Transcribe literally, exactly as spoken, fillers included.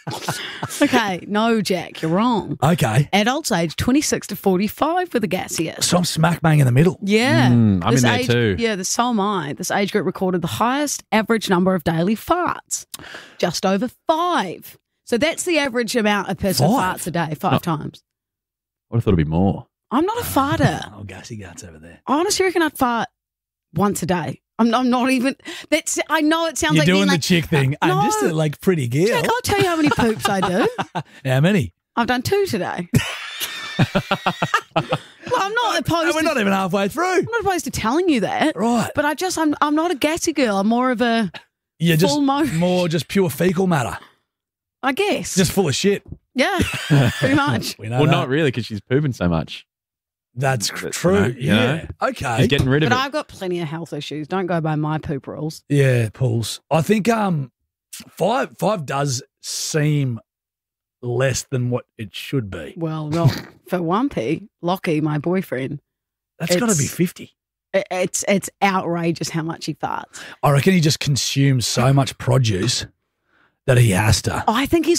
Okay, no, Jack, you're wrong. Okay. Adults aged twenty-six to forty-five were the gassiest. So I'm smack bang in the middle. Yeah. Mm, I'm This in there age, too. Yeah, the so am I. This age group recorded the highest average number of daily farts, just over five. So that's the average amount a person Five? farts a day, five Oh. times. I would have thought it'd be more. I'm not a farter. Oh, gassy guts over there. I honestly reckon I'd fart once a day. I'm, I'm not even. That's. I know it sounds You're like doing being the like, chick thing. No. I'm just a, like pretty girl. Jack, I'll tell you how many poops I do. How many? I've done two today. Well, I'm not opposed. And we're to, not even halfway through. I'm not opposed to telling you that. Right. But I just. I'm. I'm not a gassy girl. I'm more of a. You're just Full mo- more just pure fecal matter. I guess. Just full of shit. yeah. Pretty much. We know Well, that. not really, because she's pooping so much. That's But, true. you know, you yeah. know. Okay. She's getting rid of But it. I've got plenty of health issues. Don't go by my poop rules. Yeah, pulls. I think um five five does seem less than what it should be. Well, not for Wumpy, Lockie, my boyfriend. That's got to be It's- fifty. it- It's it's outrageous how much he farts. I reckon he just consumes so much produce that he has to. I think he's